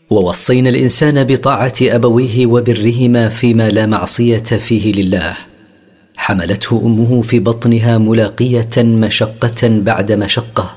ووصينا الإنسان بطاعة أبويه وبرهما فيما لا معصية فيه لله. حملته أمه في بطنها ملاقية مشقة بعد مشقة،